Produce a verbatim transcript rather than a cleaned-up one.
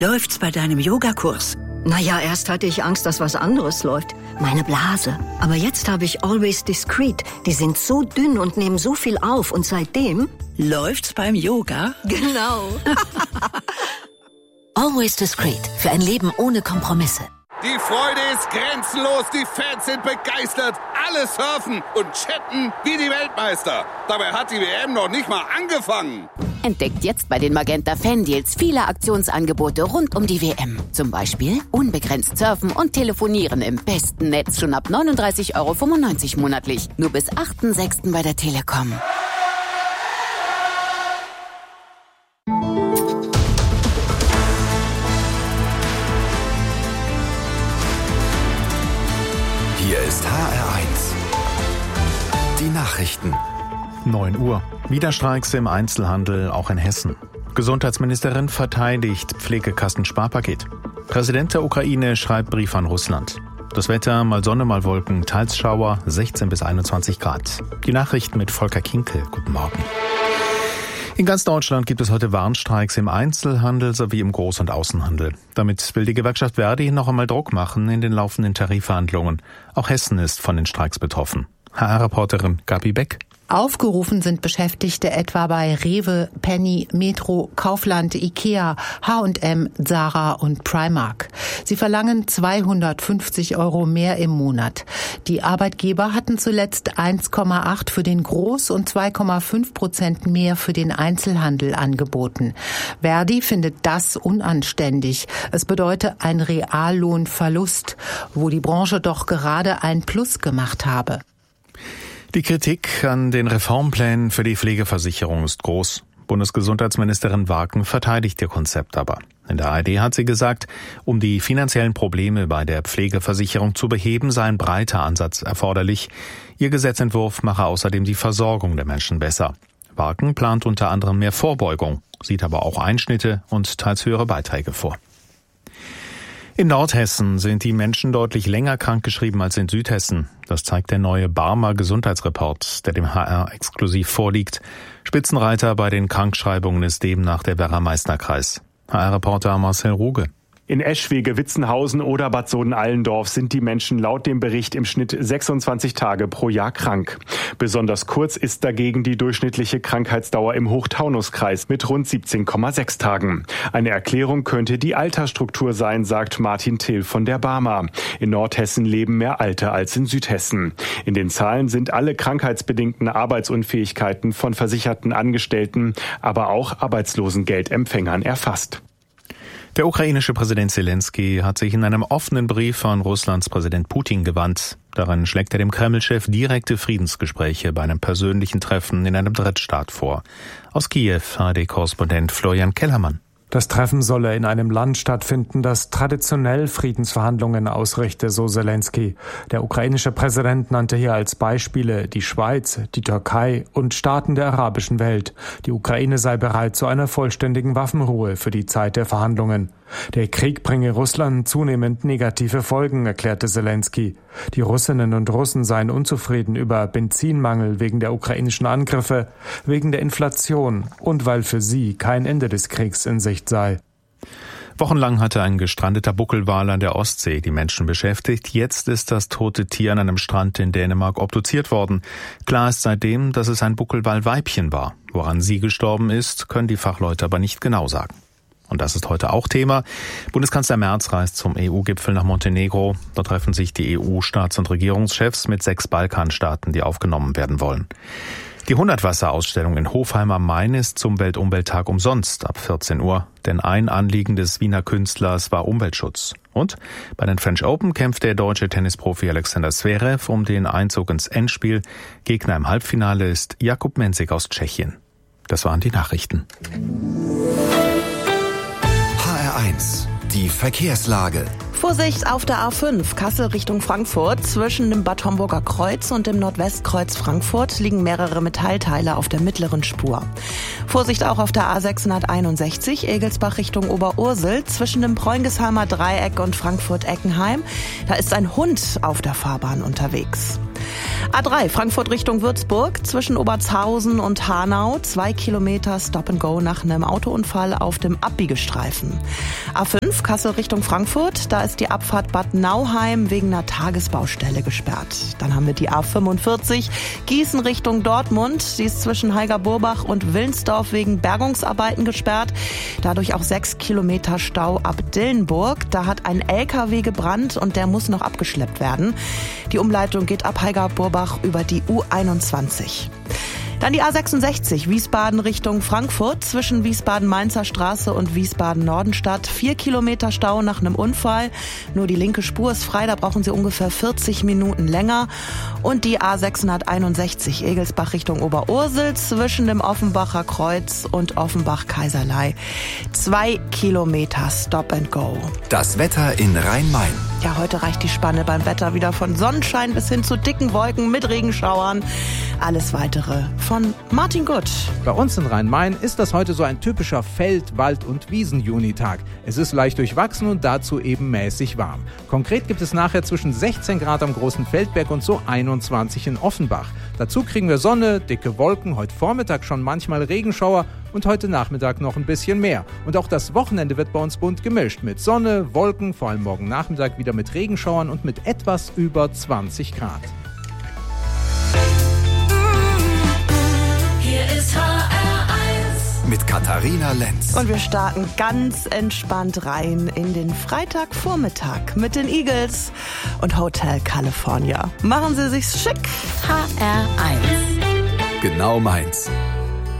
Läuft's bei deinem Yogakurs? Naja, erst hatte ich Angst, dass was anderes läuft. Meine Blase. Aber jetzt habe ich Always Discreet. Die sind so dünn und nehmen so viel auf. Und seitdem... Läuft's beim Yoga? Genau. Always Discreet. Für ein Leben ohne Kompromisse. Die Freude ist grenzenlos. Die Fans sind begeistert. Alle surfen und chatten wie die Weltmeister. Dabei hat die W M noch nicht mal angefangen. Entdeckt jetzt bei den Magenta Fan-Deals viele Aktionsangebote rund um die W M. Zum Beispiel unbegrenzt surfen und telefonieren im besten Netz schon ab neununddreißig Euro fünfundneunzig monatlich. Nur bis achten sechsten bei der Telekom. Hier ist H R eins. Die Nachrichten. neun Uhr. Wieder Streiks im Einzelhandel, auch in Hessen. Gesundheitsministerin verteidigt Pflegekassen-Sparpaket. Präsident der Ukraine schreibt Brief an Russland. Das Wetter, mal Sonne, mal Wolken, teils Schauer, sechzehn bis einundzwanzig Grad. Die Nachrichten mit Volker Kinkel. Guten Morgen. In ganz Deutschland gibt es heute Warnstreiks im Einzelhandel sowie im Groß- und Außenhandel. Damit will die Gewerkschaft Verdi noch einmal Druck machen in den laufenden Tarifverhandlungen. Auch Hessen ist von den Streiks betroffen. H R-Reporterin Gabi Beck. Aufgerufen sind Beschäftigte etwa bei Rewe, Penny, Metro, Kaufland, Ikea, H und M, Zara und Primark. Sie verlangen zweihundertfünfzig Euro mehr im Monat. Die Arbeitgeber hatten zuletzt eins Komma acht für den Groß- und zwei Komma fünf Prozent mehr für den Einzelhandel angeboten. Verdi findet das unanständig. Es bedeute ein Reallohnverlust, wo die Branche doch gerade ein Plus gemacht habe. Die Kritik an den Reformplänen für die Pflegeversicherung ist groß. Bundesgesundheitsministerin Waken verteidigt ihr Konzept aber. In der A R D hat sie gesagt, um die finanziellen Probleme bei der Pflegeversicherung zu beheben, sei ein breiter Ansatz erforderlich. Ihr Gesetzentwurf mache außerdem die Versorgung der Menschen besser. Waken plant unter anderem mehr Vorbeugung, sieht aber auch Einschnitte und teils höhere Beiträge vor. In Nordhessen sind die Menschen deutlich länger krankgeschrieben als in Südhessen. Das zeigt der neue Barmer Gesundheitsreport, der dem H R exklusiv vorliegt. Spitzenreiter bei den Krankschreibungen ist demnach der Werra-Meißner-Kreis. H R-Reporter Marcel Ruge. In Eschwege, Witzenhausen oder Bad Soden-Allendorf sind die Menschen laut dem Bericht im Schnitt sechsundzwanzig Tage pro Jahr krank. Besonders kurz ist dagegen die durchschnittliche Krankheitsdauer im Hochtaunuskreis mit rund siebzehn Komma sechs Tagen. Eine Erklärung könnte die Altersstruktur sein, sagt Martin Till von der Barmer. In Nordhessen leben mehr Alte als in Südhessen. In den Zahlen sind alle krankheitsbedingten Arbeitsunfähigkeiten von versicherten Angestellten, aber auch Arbeitslosengeldempfängern erfasst. Der ukrainische Präsident Zelensky hat sich in einem offenen Brief an Russlands Präsident Putin gewandt. Darin schlägt er dem Kreml-Chef direkte Friedensgespräche bei einem persönlichen Treffen in einem Drittstaat vor. Aus Kiew H R D-Korrespondent Florian Kellermann. Das Treffen solle in einem Land stattfinden, das traditionell Friedensverhandlungen ausrichte, so Zelensky. Der ukrainische Präsident nannte hier als Beispiele die Schweiz, die Türkei und Staaten der arabischen Welt. Die Ukraine sei bereit zu einer vollständigen Waffenruhe für die Zeit der Verhandlungen. Der Krieg bringe Russland zunehmend negative Folgen, erklärte Zelensky. Die Russinnen und Russen seien unzufrieden über Benzinmangel wegen der ukrainischen Angriffe, wegen der Inflation und weil für sie kein Ende des Kriegs in Sicht sei. Wochenlang hatte ein gestrandeter Buckelwal an der Ostsee die Menschen beschäftigt. Jetzt ist das tote Tier an einem Strand in Dänemark obduziert worden. Klar ist seitdem, dass es ein Buckelwal-Weibchen war. Woran sie gestorben ist, können die Fachleute aber nicht genau sagen. Und das ist heute auch Thema. Bundeskanzler Merz reist zum E U-Gipfel nach Montenegro. Dort treffen sich die E U-Staats- und Regierungschefs mit sechs Balkanstaaten, die aufgenommen werden wollen. Die Hundertwasser-Ausstellung in Hofheim am Main ist zum Weltumwelttag umsonst ab vierzehn Uhr. Denn ein Anliegen des Wiener Künstlers war Umweltschutz. Und bei den French Open kämpft der deutsche Tennisprofi Alexander Zverev um den Einzug ins Endspiel. Gegner im Halbfinale ist Jakub Mensik aus Tschechien. Das waren die Nachrichten. H R eins. Die Verkehrslage. Vorsicht auf der A fünf, Kassel Richtung Frankfurt. Zwischen dem Bad Homburger Kreuz und dem Nordwestkreuz Frankfurt liegen mehrere Metallteile auf der mittleren Spur. Vorsicht auch auf der A sechshunderteinundsechzig, Egelsbach Richtung Oberursel. Zwischen dem Preungesheimer Dreieck und Frankfurt-Eckenheim. Da ist ein Hund auf der Fahrbahn unterwegs. A drei Frankfurt Richtung Würzburg zwischen Obertshausen und Hanau. Zwei Kilometer Stop and Go nach einem Autounfall auf dem Abbiegestreifen. A fünf Kassel Richtung Frankfurt. Da ist die Abfahrt Bad Nauheim wegen einer Tagesbaustelle gesperrt. Dann haben wir die A fünfundvierzig Gießen Richtung Dortmund. Die ist zwischen Heiger-Burbach und Wilnsdorf wegen Bergungsarbeiten gesperrt. Dadurch auch sechs Kilometer Stau ab Dillenburg. Da hat ein L K W gebrannt und der muss noch abgeschleppt werden. Die Umleitung geht ab Heiger-Burbach über die U einundzwanzig. Dann die A sechsundsechzig, Wiesbaden Richtung Frankfurt, zwischen Wiesbaden-Mainzer Straße und Wiesbaden-Nordenstadt. Vier Kilometer Stau nach einem Unfall. Nur die linke Spur ist frei, da brauchen Sie ungefähr vierzig Minuten länger. Und die A sechshunderteinundsechzig, Egelsbach Richtung Oberursel, zwischen dem Offenbacher Kreuz und Offenbach-Kaiserlei. Zwei Kilometer Stop and Go. Das Wetter in Rhein-Main. Ja, heute reicht die Spanne beim Wetter wieder von Sonnenschein bis hin zu dicken Wolken mit Regenschauern. Alles Weitere von Martin Gutt. Bei uns in Rhein-Main ist das heute so ein typischer Feld-, Wald- und Wiesen-Junitag. Es ist leicht durchwachsen und dazu eben mäßig warm. Konkret gibt es nachher zwischen sechzehn Grad am Großen Feldberg und so einundzwanzig in Offenbach. Dazu kriegen wir Sonne, dicke Wolken, heute Vormittag schon manchmal Regenschauer und heute Nachmittag noch ein bisschen mehr. Und auch das Wochenende wird bei uns bunt gemischt mit Sonne, Wolken, vor allem morgen Nachmittag wieder mit Regenschauern und mit etwas über zwanzig Grad. Hier ist H R eins mit Katharina Lenz. Und wir starten ganz entspannt rein in den Freitagvormittag mit den Eagles und Hotel California. Machen Sie sich's schick. H R eins. Genau meins.